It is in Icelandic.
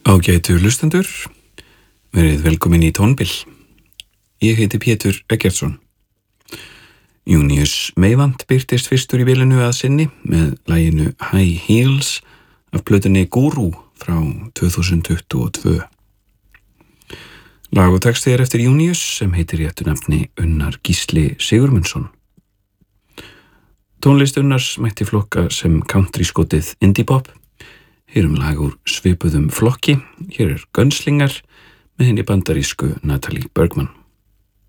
Ágætu hlustendur, verið velkomin í Tónbil. Ég heiti Pétur Eggertsson. Júníus Meyvant birtist fyrstur í bilinu að sinni með laginu High Heels af plötunni Guru frá 2022. Lag og texti eftir Júníus sem heitir réttu nafni Unnar Gísli Sigurmundsson. Tónlist Unnars mætti flokka sem countryskotið indie pop. Heyrum lag úr svipuðum flokki. Hér Gunslingar með henni bandarísku Natalie Bergman.